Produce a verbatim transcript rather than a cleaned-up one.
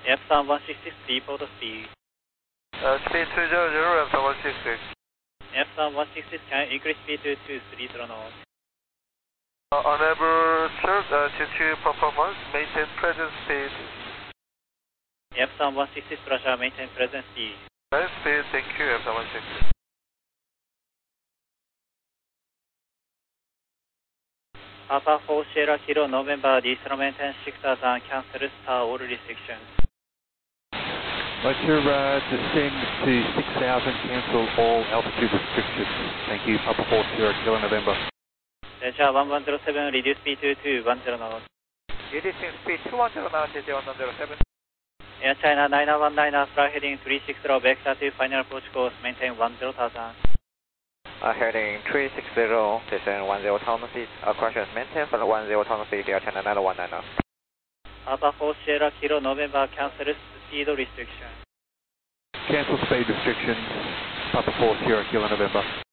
F Sun one sixty-six, report speed. Uh, speed two hundred, F Sun one sixty-six. F Sun one sixty-six, can you increase speed to two three zero knots? Uh, unable short, uh, due to performance, maintain present speed. F Sun one sixty-six, Russia, maintain present speed. Present speed, thank you, F Sun one sixty-six. Papa four Sierra Kilo November, Diesel maintain six thousand, cancel star all restrictions. Roger, uh, descend to six thousand, cancel all altitude restrictions. Thank you, Papa four Sierra Kilo November. Delta one one zero seven, reduce speed to two one zero knots. Reducing speed two one zero knots, J J one one zero seven. Air China nine one nine, fly heading three six zero, vector to final approach course, maintain one zero thousand. Uh, heading three six zero, descend one zero thousand feet, uh, corrections maintain for one zero thousand feet, Air China nine one nine. Papa four Sierra Kilo November, cancel speed restriction. Cancel speed restrictions, Papa four Sierra Kilo November.